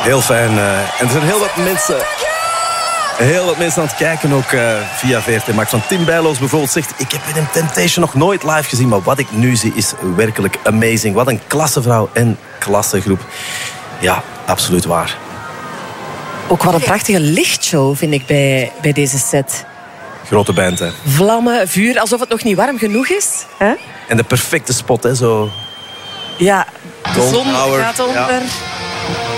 Heel fijn. En er zijn heel wat mensen aan het kijken ook via VRT Max. Van Tim Bijloos bijvoorbeeld zegt... ik heb Within Temptation nog nooit live gezien... maar wat ik nu zie is werkelijk amazing. Wat een klassevrouw en klassegroep. Ja, absoluut waar. Ook wat een prachtige lichtshow vind ik bij deze set. Grote band, hè. Vlammen, vuur, alsof het nog niet warm genoeg is. Hè? En de perfecte spot, hè. Zo. Ja, de zon Hour, gaat onder... Ja.